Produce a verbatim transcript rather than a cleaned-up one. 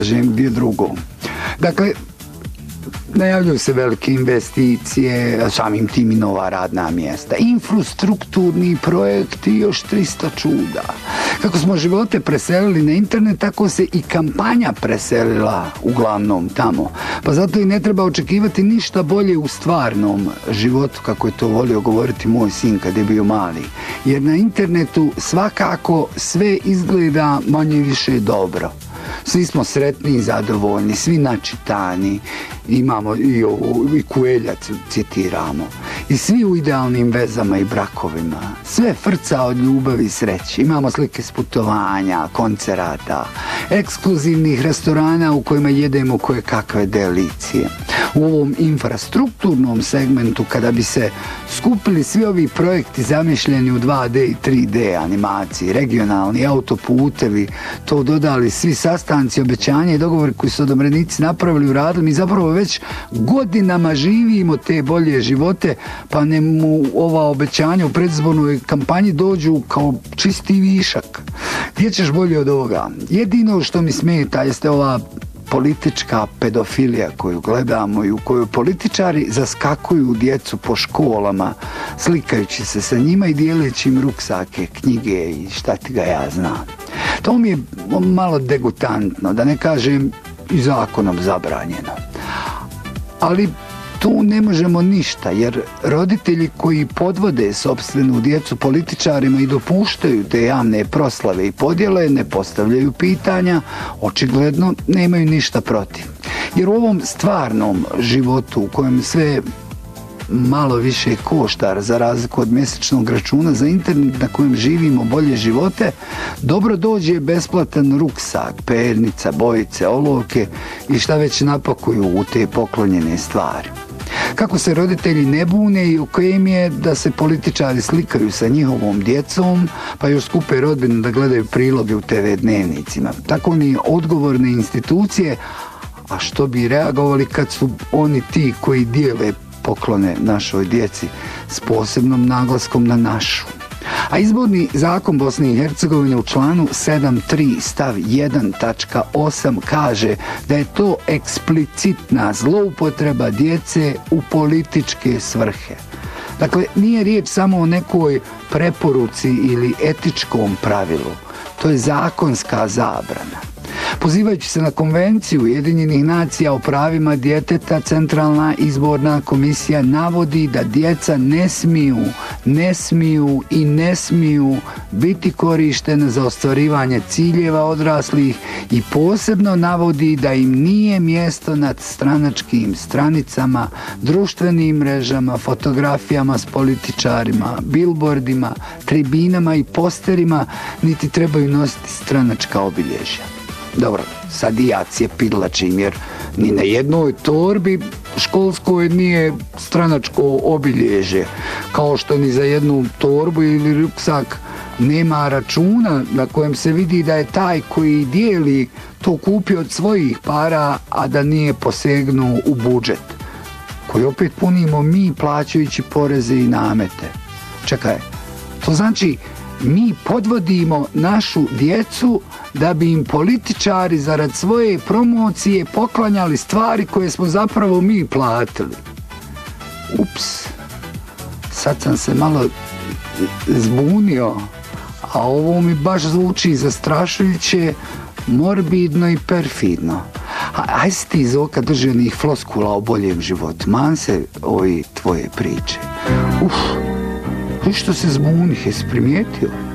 gdje drugo. Dakle, najavljuju se velike investicije, samim tim i nova radna mjesta. Infrastrukturni projekti, još tristo čuda. Kako smo živote preselili na internet, tako se i kampanja preselila uglavnom tamo. Pa zato i ne treba očekivati ništa bolje u stvarnom životu, kako je to volio govoriti moj sin kad je bio mali. Jer na internetu svakako sve izgleda manje više dobro. Svi smo sretni i zadovoljni, svi načitani, imamo i, i Kuelja citiramo, i svi u idealnim vezama i brakovima, sve frca od ljubavi i sreće, imamo slike s putovanja, koncerata, ekskluzivnih restorana u kojima jedemo koje kakve delicije. U ovom infrastrukturnom segmentu, kada bi se skupili svi ovi projekti zamišljeni u dva D i tri D animaciji, regionalni autoputevi, to dodali svi sastanci, obećanja i dogovori koji su odomrenici napravili, uradili, mi zapravo već godinama živimo te bolje živote, pa ne mu ova obećanja u predizbornoj kampanji dođu kao čisti višak. Gdje ćeš bolje od ovoga? Jedino što mi smeta jeste ova politička pedofilija koju gledamo i u kojoj političari zaskakuju djecu po školama, slikajući se sa njima i dijeleći im ruksake, knjige i šta ti ga ja znam. To mi je malo degutantno, da ne kažem i zakonom zabranjeno. Ali tu ne možemo ništa, jer roditelji koji podvode sopstvenu djecu političarima i dopuštaju te javne proslave i podjele, ne postavljaju pitanja, očigledno nemaju ništa protiv. Jer u ovom stvarnom životu u kojem sve malo više košta za razliku od mjesečnog računa za internet na kojem živimo bolje živote, dobro dođe besplatan ruksak, pernica, bojice, olovke i šta već napakuju u te poklonjene stvari. Kako se roditelji ne bune i u kojem je da se političari slikaju sa njihovom djecom, pa još skupe rodbinu da gledaju priloge u te ve dnevnicima. Tako ni odgovorne institucije, a što bi reagovali kad su oni ti koji dijele poklone našoj djeci s posebnom naglaskom na našu. A izborni zakon Bosne i Hercegovine u članu sedam tri stav jedan tačka osam kaže da je to eksplicitna zloupotreba djece u političke svrhe. Dakle, nije riječ samo o nekoj preporuci ili etičkom pravilu. To je zakonska zabrana. Pozivajući se na konvenciju Ujedinjenih nacija o pravima djeteta, Centralna izborna komisija navodi da djeca ne smiju, ne smiju i ne smiju biti korištena za ostvarivanje ciljeva odraslih i posebno navodi da im nije mjesto nad stranačkim stranicama, društvenim mrežama, fotografijama s političarima, bilbordima, tribinama i posterima, niti trebaju nositi stranačka obilježja. Dobro, sad i ja cijepidlačim, jer ni na jednoj torbi školskoj nije stranačko obilježje, kao što ni za jednu torbu ili ruksak nema računa na kojem se vidi da je taj koji dijeli to kupio od svojih para, a da nije posegnuo u budžet, koji opet punimo mi plaćajući poreze i namete. Čekaj, to znači mi podvodimo našu djecu da bi im političari zarad svoje promocije poklanjali stvari koje smo zapravo mi platili. Ups, sad sam se malo zbunio, a ovo mi baš zvuči zastrašujuće, morbidno i perfidno. A, aj si ti iz oka drži onih floskula o boljem životu, man se ovi tvoje priče. Uf, što se zbunih, jesi primijetio?